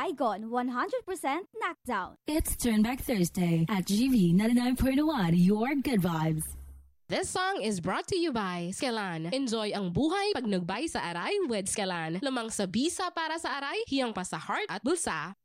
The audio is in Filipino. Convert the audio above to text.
Saigon 100% knockdown. It's Turnback Thursday at GV 99.1, your good vibes. This song is brought to you by Skelan. Enjoy ang buhay pag nagbay sa aray with Skelan. Lamang sa bisa para sa aray, hiyang pa sa heart at bulsa.